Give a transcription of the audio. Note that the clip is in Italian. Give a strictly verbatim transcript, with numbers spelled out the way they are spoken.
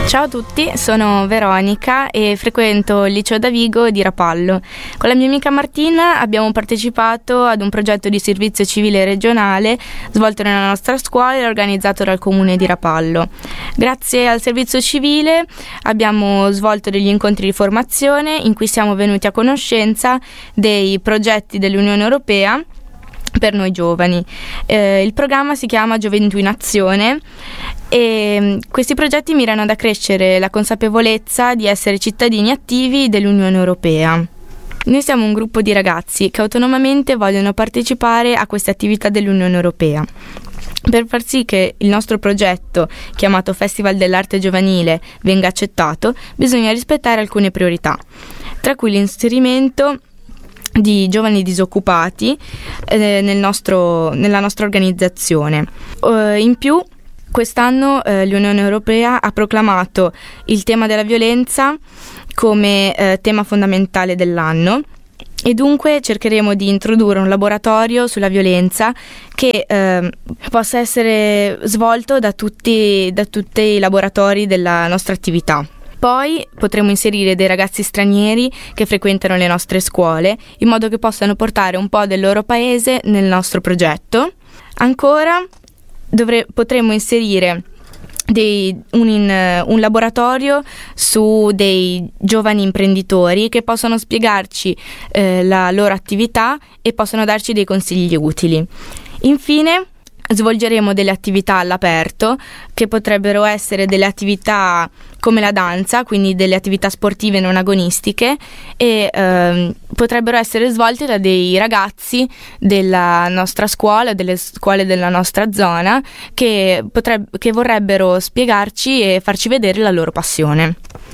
Ciao a tutti, sono Veronica e frequento il liceo Davigo di Rapallo. Con la mia amica Martina abbiamo partecipato ad un progetto di servizio civile regionale svolto nella nostra scuola e organizzato dal comune di Rapallo. Grazie al servizio civile abbiamo svolto degli incontri di formazione in cui siamo venuti a conoscenza dei progetti dell'Unione Europea per noi giovani. Eh, il programma si chiama Gioventù in Azione e questi progetti mirano ad accrescere la consapevolezza di essere cittadini attivi dell'Unione Europea. Noi siamo un gruppo di ragazzi che autonomamente vogliono partecipare a queste attività dell'Unione Europea. Per far sì che il nostro progetto, chiamato Festival dell'Arte Giovanile, venga accettato, bisogna rispettare alcune priorità, tra cui l'inserimento di giovani disoccupati eh, nel nostro, nella nostra organizzazione. Uh, in più, quest'anno eh, l'Unione Europea ha proclamato il tema della violenza come eh, tema fondamentale dell'anno e dunque cercheremo di introdurre un laboratorio sulla violenza che eh, possa essere svolto da tutti, da tutti i laboratori della nostra attività. Poi potremo inserire dei ragazzi stranieri che frequentano le nostre scuole, in modo che possano portare un po' del loro paese nel nostro progetto. Ancora dovre- potremo inserire dei, un, in, un laboratorio su dei giovani imprenditori che possono spiegarci eh, la loro attività e possono darci dei consigli utili. Infine, svolgeremo delle attività all'aperto che potrebbero essere delle attività come la danza, quindi delle attività sportive non agonistiche e ehm, potrebbero essere svolte da dei ragazzi della nostra scuola, delle scuole della nostra zona che, potreb- che vorrebbero spiegarci e farci vedere la loro passione.